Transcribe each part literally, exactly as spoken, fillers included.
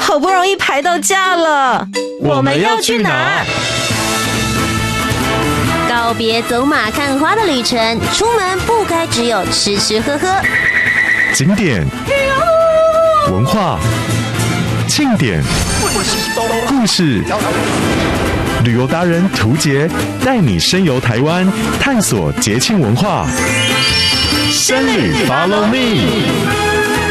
好不容易排到假了， 我们要去哪？ 告别走马看花的旅程，出门不该只有吃吃喝喝。 景点、文化、庆典、故事，旅游达人涂杰带你深游台湾，探索节庆文化。深旅 Follow Me。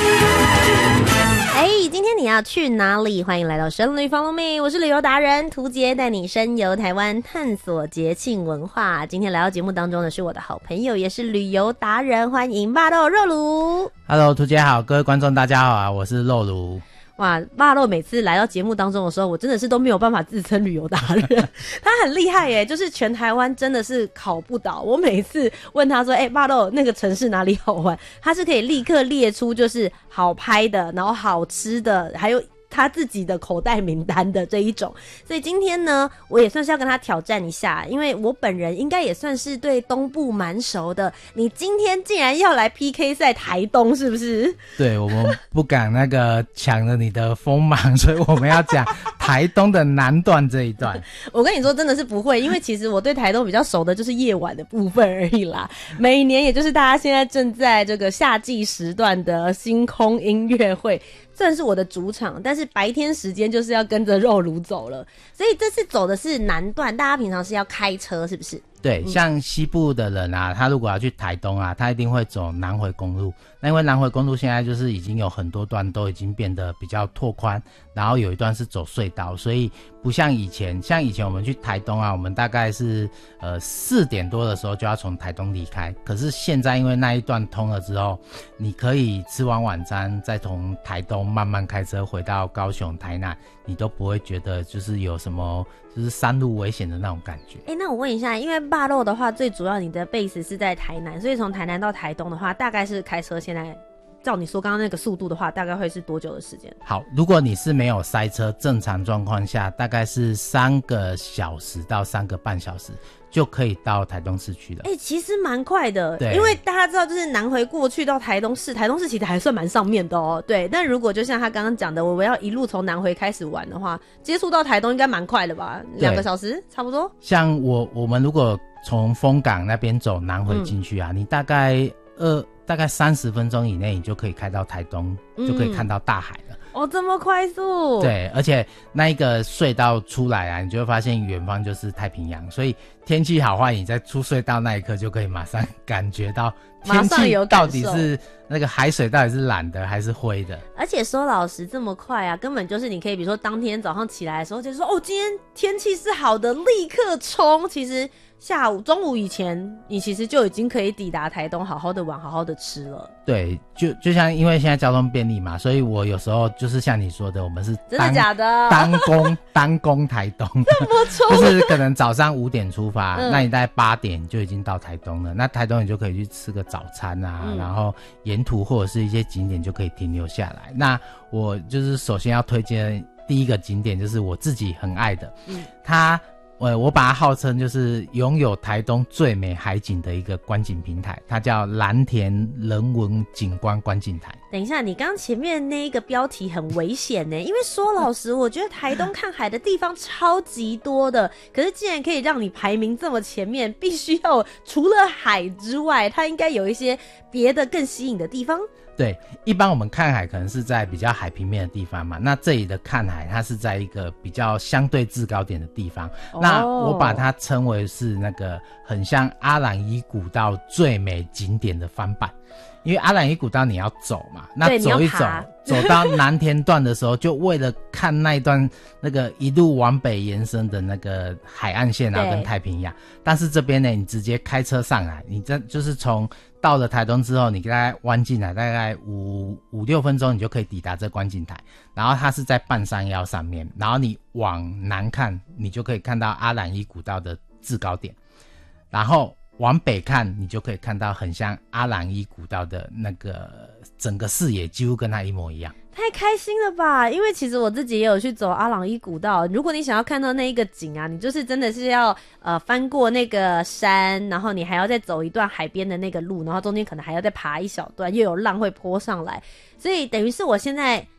今天你要去哪里？欢迎来到深旅 Follow Me， 我是旅游达人涂杰，带你深游台湾，探索节庆文化。今天来到节目当中的是我的好朋友，也是旅游达人，欢迎巴豆肉炉。 Hello， 涂杰好，各位观众大家好啊，我是肉炉。 哇，巴豆每次来到节目当中的时候，我真的是都没有办法自称旅游达人。他很厉害耶，就是全台湾真的是考不倒。我每次问他说：“哎、欸，巴豆那个城市哪里好玩？”他是可以立刻列出就是好拍的，然后好吃的，还有他自己的口袋名单的这一种。所以今天呢，我也算是要跟他挑战一下，因为我本人应该也算是对东部蛮熟的。你今天竟然要来 P K 赛台东，是不是？ 对，我们不敢那个抢了你的锋芒，所以我们要讲台东的南段这一段。 我跟你说真的是不会，因为其实我对台东比较熟的就是夜晚的部分而已啦。每年也就是大家现在正在这个夏季时段的星空音乐会，算是我的主场，但是白天时间就是要跟着肉炉走了，所以这次走的是南段，大家平常是要开车是不是？ 对，像西部的人啊，他如果要去台东啊，他一定会走南回公路。那因为南回公路现在就是已经有很多段都已经变得比较拓宽，然后有一段是走隧道，所以不像以前，像以前我们去台东啊，我们大概是呃四点多的时候就要从台东离开。可是现在因为那一段通了之后，你可以吃完晚餐再从台东慢慢开车回到高雄、台南，你都不会觉得就是有什么就是山路危险的那种感觉。 哎、欸，那我问一下，因为霸肉的话，最主要你的 base 是在台南，所以从台南到台东的话，大概是开车现在照你说刚刚那个速度的话，大概会是多久的时间？ 好，如果你是没有塞车，正常状况下，大概是三个小时到三个半小时就可以到台东市区了。 哎、欸，其实蛮快的， 对， 因为大家知道，就是南回过去到台东市，台东市其实还算蛮上面的哦。对，但如果就像他刚刚讲的，我们要一路从南回开始玩的话，接触到台东应该蛮快的吧？两个小时差不多。像我我们如果从丰港那边走南回进去啊，嗯、你大概二大概三十分钟以内，你就可以开到台东，嗯、就可以看到大海了。 哦，这么快速？ 对，而且那一个隧道出来啊，你就会发现远方就是太平洋，所以天气好坏，你在出隧道那一刻就可以马上感觉到天气到底是那个海水到底是蓝的还是灰的。 而且说老实，这么快啊，根本就是你可以比如说当天早上起来的时候就说哦，今天天气是好的，立刻冲。其实下午中午以前你其实就已经可以抵达台东，好好的玩，好好的吃了。 对，就就像因为现在交通便利嘛，所以我有时候就是像你说的，我们是真的假的单攻单攻台东， 这么冲， 就是可能早上五点出发，嗯、那你大概八点就已经到台东了。那台东你就可以去吃个早餐啊，嗯、然后沿途或者是一些景点就可以停留下来。那我就是首先要推荐第一个景点，就是我自己很爱的，嗯，它。呃，我把它号称就是拥有台东最美海景的一个观景平台，它叫蓝田人文景观观景台。 等一下，你刚刚前面那一个标题很危险呢，因为说老实，我觉得台东看海的地方超级多的，可是既然可以让你排名这么前面，必须要除了海之外，它应该有一些别的更吸引的地方。 对，一般我们看海可能是在比较海平面的地方嘛，那这里的看海它是在一个比较相对制高点的地方，哦、那我把它称为是那个很像阿朗伊古道最美景点的翻版。因为阿朗伊古道你要走嘛，那走一走走到南田段的时候，就为了看那一段那个一路往北延伸的那个海岸线啊跟太平洋。但是这边呢，你直接开车上来，你这就是从到了台东之后，你大概弯进来大概五五六分钟，你就可以抵达这观景台。然后它是在半山腰上面，然后你往南看，你就可以看到阿朗伊古道的制高点，然后往北看，你就可以看到很像阿朗伊古道的那个整个视野几乎跟它一模一样。 太开心了吧！因为其实我自己也有去走阿朗伊古道，如果你想要看到那一个景啊，你就是真的是要呃翻过那个山，然后你还要再走一段海边的那个路，然后中间可能还要再爬一小段，又有浪会泼上来，所以等于是我现在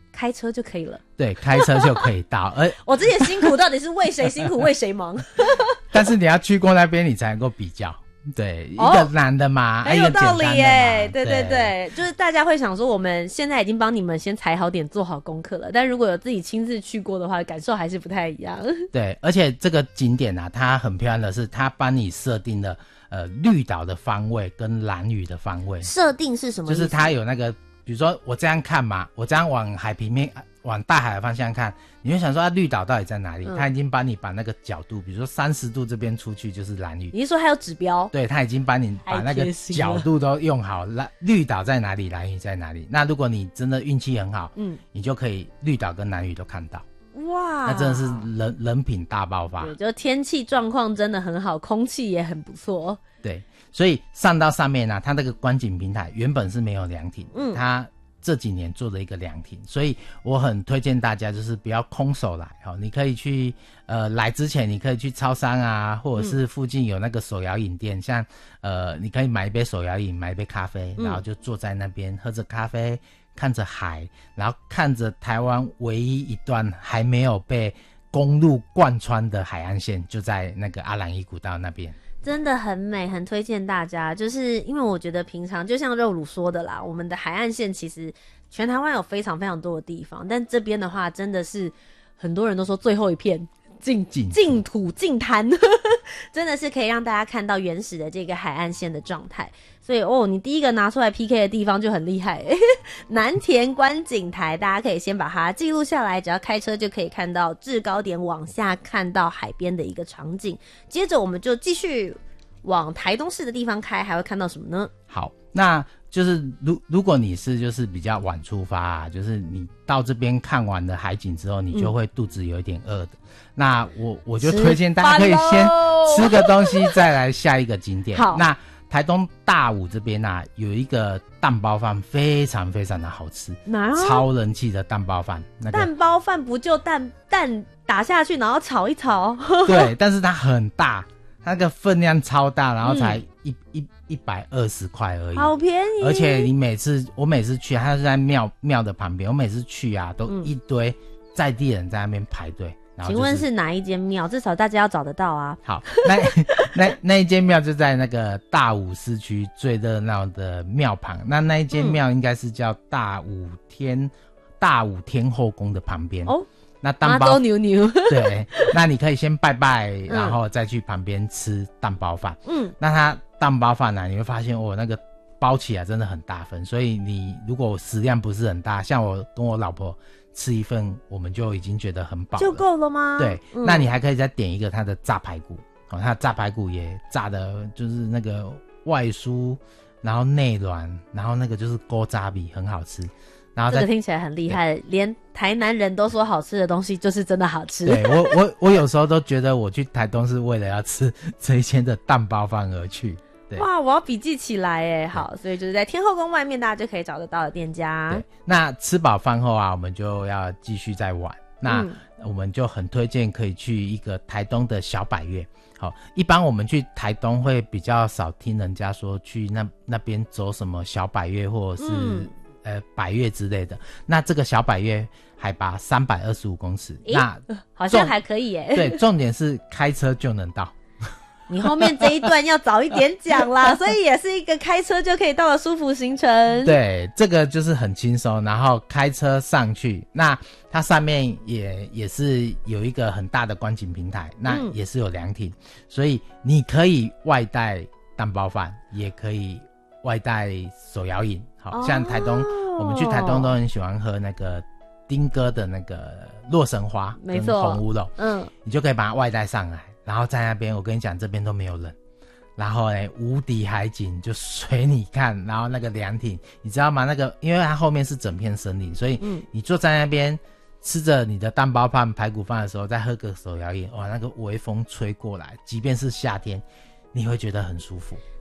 开车就可以了。 对，开车就可以到。而我之前辛苦到底是为谁辛苦为谁忙？ 但是你要去过那边，你才能够比较。对，哦、一个难的嘛， 很有道理耶。对对对 对, 对，就是大家会想说，我们现在已经帮你们先踩好点，做好功课了。但如果有自己亲自去过的话，感受还是不太一样。 对，而且这个景点啊，它很漂亮的是，它帮你设定了呃绿岛的方位跟兰屿的方位。 设定是什么意思？ 就是它有那个，比如说我这样看嘛，我这样往海平面。往大海的方向看，你会想说啊，绿岛到底在哪里？嗯、他已经帮你把那个角度，比如说三十度这边出去就是兰屿。 你是说还有指标？ 对，他已经帮你把那个角度都用好，绿岛在哪里，兰屿在哪里？那如果你真的运气很好，嗯，你就可以绿岛跟兰屿都看到。哇，那真的是人人品大爆发。 对，就天气状况真的很好，空气也很不错。 对，所以上到上面啊，它那个观景平台原本是没有凉亭，嗯，它。这几年做的一个凉亭，所以我很推荐大家就是不要空手来哦，你可以去呃来之前你可以去超商啊，或者是附近有那个手摇饮店，嗯、像呃你可以买一杯手摇饮，买一杯咖啡，然后就坐在那边喝着咖啡，看着海，然后看着台湾唯一一段还没有被公路贯穿的海岸线，就在那个阿兰伊古道那边。 真的很美，很推荐大家。就是因为我觉得平常就像肉乳说的啦，我们的海岸线其实全台湾有非常非常多的地方，但这边的话真的是很多人都说最后一片净净土净滩，真的是可以让大家看到原始的这个海岸线的状态。所以哦，你第一个拿出来 P K 的地方就很厉害，南田观景台，大家可以先把它记录下来，只要开车就可以看到制高点往下看到海边的一个场景。接着我们就继续往台东市的地方开，还会看到什么呢？ 好，那就是如如果你是就是比较晚出发啊，就是你到这边看完了海景之后，你就会肚子有一点饿的。嗯、那我我就推荐大家可以先吃个东西，再来下一个景点。好，那台东大武这边啊，有一个蛋包饭非常非常的好吃，哪超人气的蛋包饭。那个蛋包饭不就蛋蛋打下去，然后炒一炒？ 对，但是它很大。它那个分量超大，然后才一、嗯、一一百二十块而已， 好便宜。 而且你每次我每次去，它是在庙庙的旁边，我每次去啊，都一堆在地人在那边排队。然后、就是、 请问是哪一间庙？至少大家要找得到啊。 好，那那那一间庙就在那个大武市区最热闹的庙旁。那那一间庙应该是叫大武天、嗯、大武天后宫的旁边哦。那蛋包牛牛对，那你可以先拜拜，然后再去旁边吃蛋包饭。嗯，那它蛋包饭呢、啊，你会发现哦，那个包起来真的很大份，所以你如果食量不是很大，像我跟我老婆吃一份，我们就已经觉得很饱了， 就够了吗？ 对，嗯、那你还可以再点一个它的炸排骨哦，它的炸排骨也炸的，就是那个外酥，然后内软，然后那个就是锅炸比很好吃。然后这个听起来很厉害，连台南人都说好吃的东西就是真的好吃。 对，我我我有时候都觉得我去台东是为了要吃这一间的蛋包饭而去。对， 哇，我要笔记起来耶。好，所以就是在天后宫外面大家就可以找得到的店家。 对，那吃饱饭后啊，我们就要继续再玩。那我们就很推荐可以去一个台东的小百岳。好，一般我们去台东会比较少听人家说去那那边走什么小百岳或者是、嗯呃，百岳之类的。那这个小百岳海拔三百二十五公尺，那好像还可以耶。 对，重点是开车就能到。 你后面这一段要早一点讲啦，所以也是一个开车就可以到的舒服行程。 对，这个就是很轻松，然后开车上去，那它上面也也是有一个很大的观景平台，那也是有凉亭、嗯，所以你可以外带蛋包饭，也可以外带手摇饮。好像台东、哦，我们去台东都很喜欢喝那个丁哥的那个洛神花跟红乌龙，嗯，你就可以把它外带上来，然后在那边，我跟你讲，这边都没有人，然后呢，无敌海景就随你看，然后那个凉亭，你知道吗？那个因为它后面是整片森林，所以你坐在那边吃着你的蛋包饭、排骨饭的时候，再喝个手摇饮，哇，那个微风吹过来，即便是夏天，你会觉得很舒服。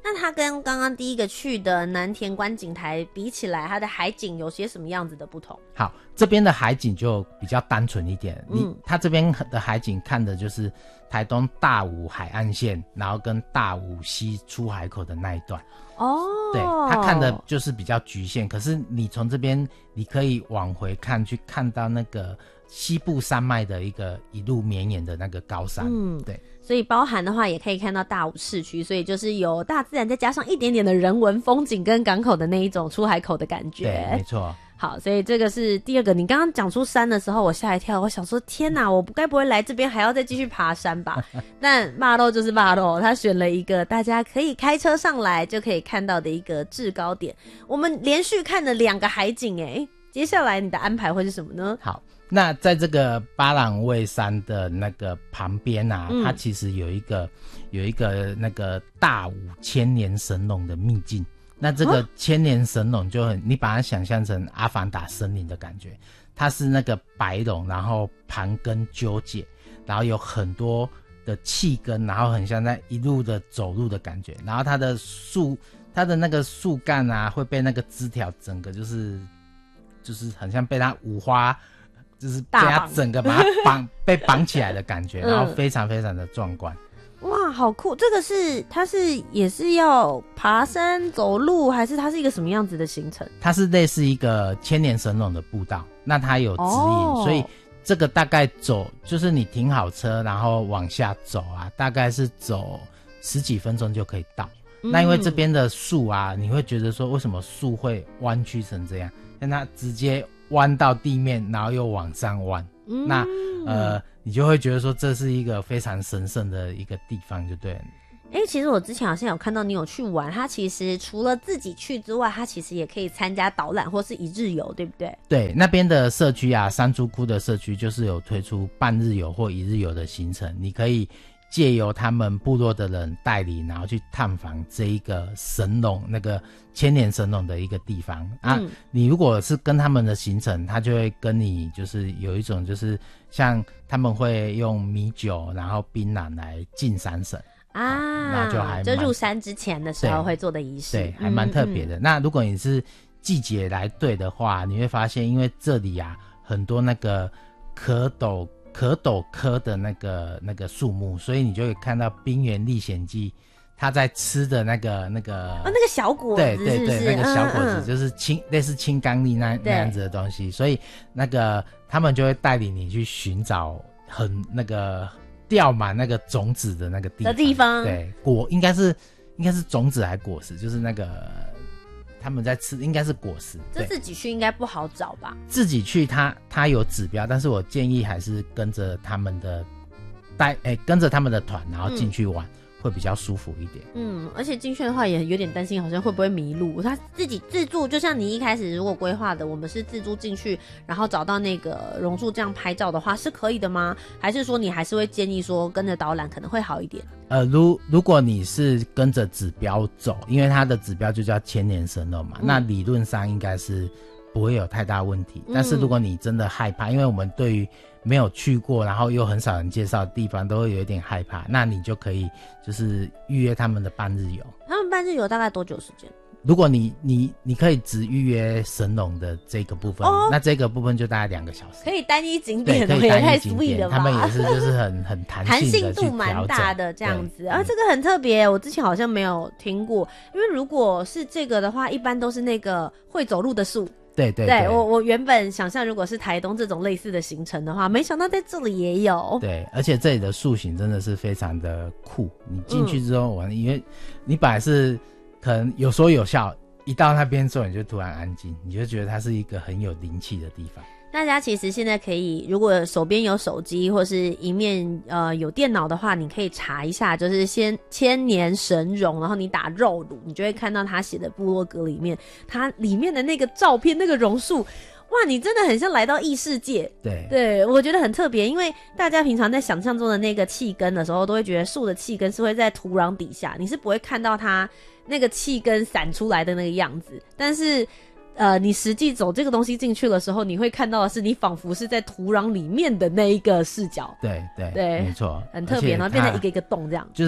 那它跟刚刚第一个去的南田观景台比起来，它的海景有些什么样子的不同？ 好，这边的海景就比较单纯一点，嗯，你它这边的海景看的就是台东大武海岸线，然后跟大武溪出海口的那一段。哦，对，它看的就是比较局限，可是你从这边你可以往回看，去看到那个西部山脉的一个一路绵延的那个高山。嗯，对。 所以包含的话也可以看到大武市区，所以就是有大自然再加上一点点的人文风景跟港口的那一种出海口的感觉。 对，没错。 好，所以这个是第二个。你刚刚讲出山的时候，我吓一跳，我想说天哪，我该不会来这边还要再继续爬山吧？但马肉就是马肉，他选了一个大家可以开车上来就可以看到的一个制高点。我们连续看了两个海景，哎，接下来你的安排会是什么呢？ 好，那在这个巴朗卫山的那个旁边啊，嗯、它其实有一个有一个那个大武千年神龙的秘境。那这个千年神龙就很，你把它想象成阿凡达森林的感觉，它是那个白龙，然后盘根纠结，然后有很多的气根，然后很像在一路的走路的感觉，然后它的树，它的那个树干啊会被那个枝条整个就是就是很像被它五花，就是被它整个把它绑被绑起来的感觉，然后非常非常的壮观。 哇，好酷！这个是它是也是要爬山走路，还是它是一个什么样子的行程？ 它是类似一个千年神龙的步道，那它有指引，哦、所以这个大概走就是你停好车，然后往下走啊，大概是走十几分钟就可以到。嗯、那因为这边的树啊，你会觉得说为什么树会弯曲成这样？但它直接弯到地面，然后又往上弯。嗯、那呃，你就会觉得说这是一个非常神圣的一个地方，就对了。 哎、欸，其实我之前好像有看到你有去玩，它其实除了自己去之外，它其实也可以参加导览或是一日游，对不对？ 对，那边的社区啊，山猪窟的社区就是有推出半日游或一日游的行程，你可以借由他们部落的人带领，然后去探访这一个神龙，那个千年神龙的一个地方啊。嗯、你如果是跟他们的行程，他就会跟你就是有一种就是像他们会用米酒，然后槟榔来敬山神啊，那就还就入山之前的时候会做的仪式， 对，还蛮特别的。嗯嗯那如果你是季节来对的话，你会发现，因为这里啊很多那个蝌蚪。蝌蚪科的那个那个树木，所以你就会看到《冰原历险记》它在吃的那个那个哦，那个小果子， 对对对， 是是那个小果子、嗯、就是青类似青冈栎那那样子的东西，所以那个他们就会带领你去寻找很那个掉满那个种子的那个地方的地方， 对，果应该是应该是种子还果实，就是那个。他们在吃应该是果实， 这自己去应该不好找吧？ 自己去它它有指标，但是我建议还是跟着他们的带，哎、欸，跟着他们的团，然后进去玩、嗯、会比较舒服一点。 嗯，而且进去的话也有点担心，好像会不会迷路。他自己自助，就像你一开始如果规划的，我们是自助进去，然后找到那个榕树这样拍照的话，是可以的吗？还是说你还是会建议说跟着导览可能会好一点？ 呃，如如果你是跟着指标走，因为它的指标就叫千年神龙嘛、嗯，那理论上应该是不会有太大问题。嗯、但是如果你真的害怕，因为我们对于没有去过，然后又很少人介绍的地方，都会有一点害怕，那你就可以就是预约他们的半日游。 他们半日游大概多久时间？ 如果你你你可以只预约神龙的这个部分、哦，那这个部分就大概两个小时， 可以单一景点， 对，可以单一景点， 他们也是就是很很弹性的去调整，弹性度蛮大的这样子，啊，这个很特别，我之前好像没有听过，因为如果是这个的话，一般都是那个会走路的树。 对对 对, 对，我我原本想象如果是台东这种类似的行程的话，没想到在这里也有。 对，而且这里的树形真的是非常的酷，你进去之后玩、嗯，因为你本来是可能有说有笑，一到那边之后你就突然安静，你就觉得它是一个很有灵气的地方。 大家其实现在可以，如果手边有手机或是一面呃有电脑的话，你可以查一下，就是先千年神龙，然后你打肉乳，你就会看到他写的部落格里面，它里面的那个照片，那个榕树，哇，你真的很像来到异世界。 对对，我觉得很特别，因为大家平常在想象中的那个气根的时候，都会觉得树的气根是会在土壤底下，你是不会看到它那个气根散出来的那个样子，但是。呃，你实际走这个东西进去的时候，你会看到的是你仿佛是在土壤里面的那一个视角。 对对对，没错， 很特别，然后变成一个一个洞这样。 就是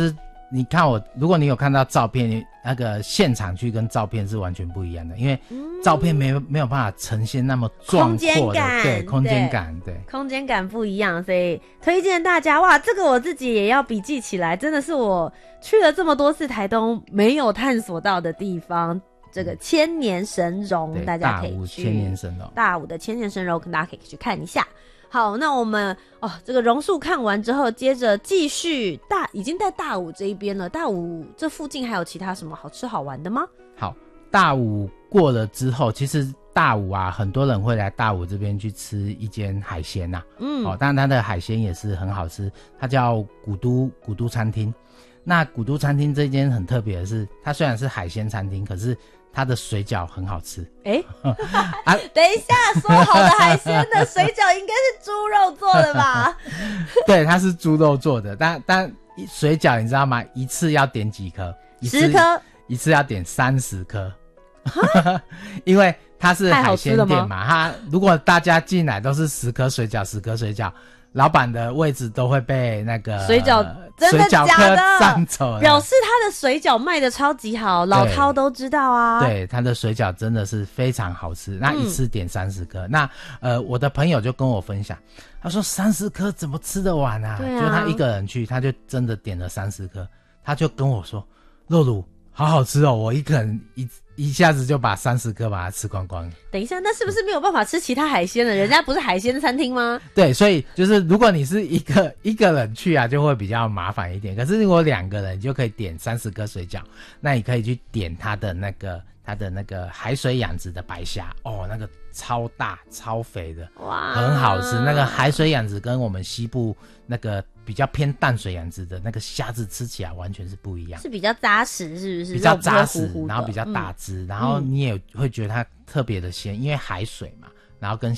你看我，如果你有看到照片，那个现场去跟照片是完全不一样的，因为照片没有没有办法呈现那么壮阔的，对，空间感，对， 空间感不一样，所以推荐大家。哇，这个我自己也要笔记起来，真的是我去了这么多次台东没有探索到的地方。这个千年神容，大家可以去大武千年神容， 大武的千年神容，大家可以去看一下。好，那我们哦，这个榕树看完之后，接着继续大，已经在大武这一边了。大武这附近还有其他什么好吃好玩的吗？ 好，大武过了之后，其实大武啊，很多人会来大武这边去吃一间海鲜呐、啊。嗯，哦，当然它的海鲜也是很好吃，它叫古都古都餐厅。那古都餐厅这间很特别的是，它虽然是海鲜餐厅，可是它的水饺很好吃。哎、欸啊，等一下，说好的海鲜的水饺应该是猪肉做的吧？ 对，它是猪肉做的，但但水饺你知道吗？一次要点几颗？ 十颗， 一次要点三十颗，因为它是海鲜店嘛。它如果大家进来都是十颗水饺，十颗水饺。老板的位置都会被那个水饺真的假的占走了， 表示他的水饺卖的超级好，老饕都知道啊。 对，他的水饺真的是非常好吃，那一次点三十颗。那呃，我的朋友就跟我分享，他说三十颗怎么吃得完啊？ 对啊， 就他一个人去，他就真的点了三十颗，他就跟我说，肉乳好好吃哦，我一个人一一下子就把三十颗把它吃光光。 等一下，那是不是没有办法吃其他海鲜了？人家不是海鲜餐厅吗？ 对，所以就是如果你是一个一个人去啊，就会比较麻烦一点。可是如果两个人，你就可以点三十颗水饺，那你可以去点它的那个它的那个海水养殖的白虾哦，那个超大超肥的，哇，很好吃。那个海水养殖跟我们西部那个比较偏淡水养殖的那个虾子吃起来完全是不一样， 是比较扎实，是不是？ 比较扎实， 糊糊然后比较大只、嗯，然后你也会觉得它特别的鲜，因为海水嘛，然后跟